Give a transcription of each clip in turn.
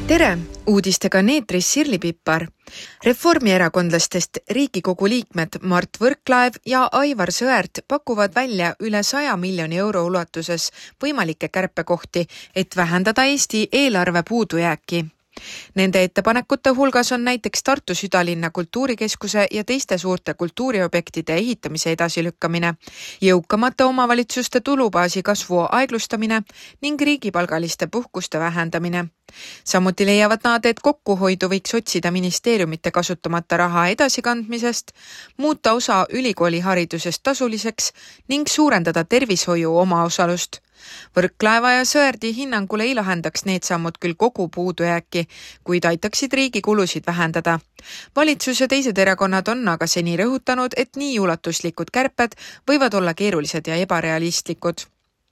Tere! Uudistega neetris Sirli Pippar. Reformierakondlastest Riigikogu liikmed Mart Võrklaev ja Aivar Sõerd pakuvad välja üle 100 miljoni euro ulatuses võimalikke kärpekohti, et vähendada Eesti eelarve puudujääki. Nende ettepanekute hulgas on näiteks Tartu Südalinna kultuurikeskuse ja teiste suurte kultuuriobjektide ehitamise edasilükkamine, jõukamate omavalitsuste tulubaasi kasvu aeglustamine ning riigipalgaliste puhkuste vähendamine. Samuti leiavad nad, et kokkuhoidu võiks otsida ministeeriumite kasutamata raha edasikandmisest, muuta osa ülikooliharidusest tasuliseks ning suurendada tervishoiu omaosalust. Võrklaeva ja Sõerdi hinnangul ei lahendaks need sammud küll kogu puudujääki, kuid aitaksid riigi kulusid vähendada. Valitsus ja teised erakonnad on aga seni rõhutanud, et nii ulatuslikud kärped võivad olla keerulised ja ebarealistlikud.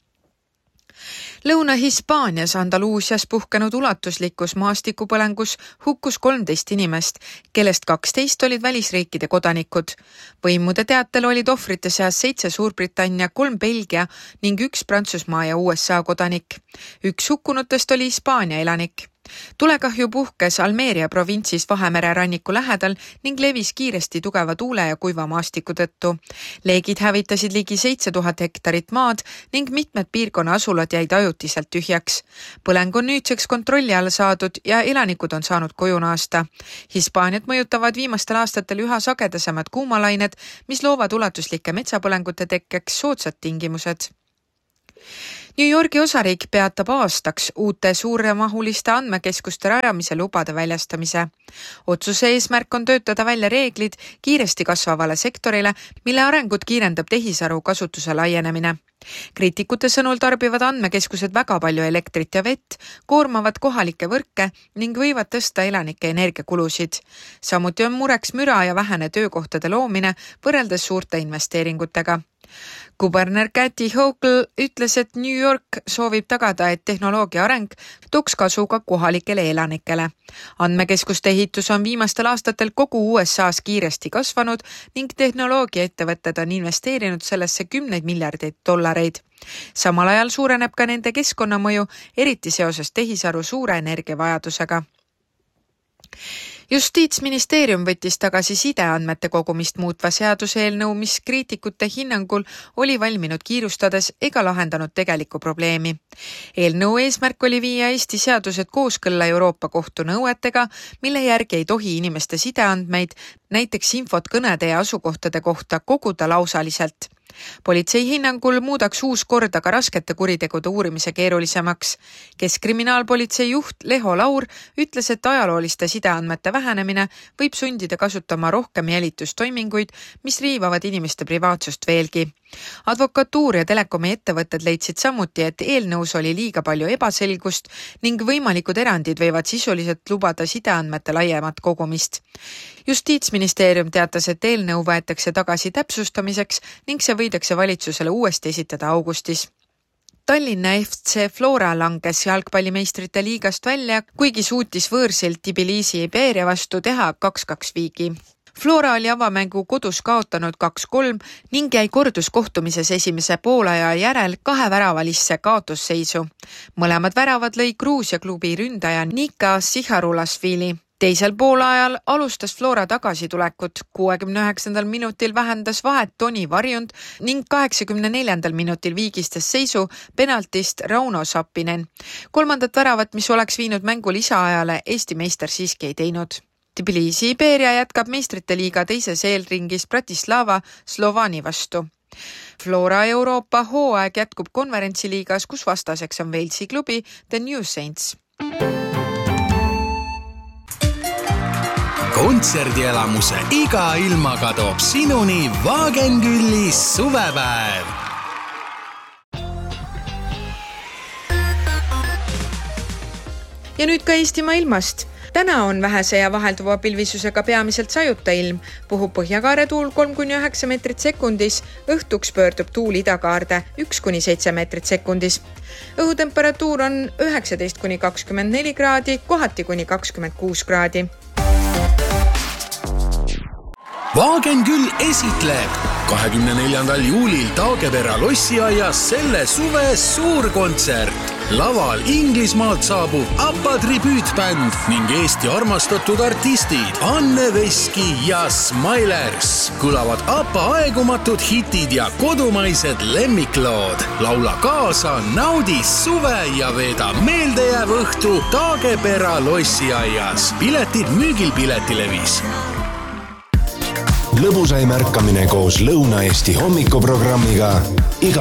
Lõuna-Hispaanias Andaluusias puhkenud ulatuslikus maastikupõlengus hukkus 13 inimest, kellest 12 olid välisriikide kodanikud. Võimude teatel olid ohvrite seas 7 Suurbritannia, 3 Belgia ning 1 Prantsusmaa ja USA kodanik. 1 hukkunutest oli Hispaania elanik. Tulekahju puhkes Almeria provintsis Vahemere ranniku lähedal ning levis kiiresti tugeva tuule ja kuiva maastiku tõttu. Leegid hävitasid ligi 7000 hektarit maad ning mitmed piirkonna asulad jäid ajutiselt tühjaks. Põleng on nüüdseks kontrolli alla saadud ja elanikud on saanud koju naasta. Hispaaniat mõjutavad viimastel aastatel üha sagedasemad kuumalained, mis loovad ulatuslike metsapõlengute tekkeks soodsad tingimused. New Yorgi osariik peatab aastaks uute suuremahuliste andmekeskuste rajamise lubade väljastamise. Otsuse eesmärk on töötada välja reeglid kiiresti kasvavale sektorile, mille arengut kiirendab tehisaru kasutuse laienemine. Kriitikute sõnul tarbivad andmekeskused väga palju elektrit ja vett, koormavad kohalikke võrke ning võivad tõsta elanike energiakulusid. Samuti on mureks müra ja vähene töökohtade loomine võrreldes suurte investeeringutega. Kuberner Kathy Hochul ütles, et New York soovib tagada, et tehnoloogia areng tooks kasu ka kohalikele elanikele. Andmekeskuste ehitus on viimastel aastatel kogu USA's kiiresti kasvanud ning tehnoloogiaettevõtted on investeerinud sellesse 10 miljardeid dollareid. Samal ajal suureneb ka nende keskkonnamõju, eriti seoses tehisaru suure energiavajadusega. Justiitsministeerium võttis tagasi sideandmete kogumist muutva seaduseelnõu, mis kriitikute hinnangul oli valminud kiirustades ega lahendanud tegelikku probleemi. Eelnõu eesmärk oli viia Eesti seadused kooskõlla Euroopa Kohtu nõuetega, mille järgi ei tohi inimeste sideandmeid, näiteks infot kõnede ja asukohtade kohta koguda lausaliselt. Politsei hinnangul muudaks uus kord aga raskete kuritegude uurimise keerulisemaks. Keskkriminaalpolitsei juht Leho Laur ütles, et ajalooliste sideandmete vähenemine võib sundida kasutama rohkem jälitustoiminguid, mis riivavad inimeste privaatsust veelgi. Advokatuur ja telekomi ettevõtted leidsid samuti, et eelnõus oli liiga palju ebaselgust ning võimalikud erandid võivad sisuliselt lubada sideandmete laiemat kogumist. Justiitsministeerium teatas, et eelnõu võetakse tagasi täpsustamiseks ning see võidakse valitsusele uuesti esitada augustis. Tallinna FC Flora langes jalgpallimeistrite liigast välja, kuigi suutis võõrsilt Tbilisi Iberia vastu teha 2-2 viigi. Flora oli avamängu kodus kaotanud 2-3 ning jäi korduskohtumises esimese poolaja järel 2 väravalisse kaotusseisu. Mõlemad väravad lõi Gruusia klubi ründaja Nika Siharulasvili. Teisel poolajal alustas Flora tagasitulekut. 69. minutil vähendas vahet Toni Varjund ning 84. minutil viigistas seisu penaltist Rauno Sappinen. 3. väravat, mis oleks viinud mängu lisaajale, Eesti meister siiski ei teinud. Tbilisi Iberia jätkab meistrite liiga teises eelringis Bratislava Slovani vastu. Flora Euroopa hooaeg jätkub konverentsiliigas, kus vastaseks on Walesi klubi The New Saints. Kontserdielamuse iga ilmaga toob sinuni Wagenkülis suvepäev. Ja nüüd ka Eestimaa ilmast. Täna on vähese ja vahelduva pilvisusega peamiselt sajuta ilm. Puhub põhjakaare tuul 3-9 meetrit sekundis. Õhtuks pöördub tuul idakaarde 1-7 meetrit sekundis. Õhutemperatuur on 19-24 kraadi, kohati kuni 26 kraadi. Wagenküll esitleb 24. juulil Taagepera lossiaias selle suve suurkontsert. Laval Inglismaalt saabub APA tribüütbänd ning Eesti armastatud artistid Anne Veski ja Smilers. Kõlavad APA aegumatud hitid ja kodumaised lemmiklood. Laula kaasa, naudi suve ja veeda meeldejääv õhtu Taagepera lossiaias. Piletid müügil Piletilevis. Lõbusaim ärkamine koos Lõuna-Eesti hommikuprogrammiga iga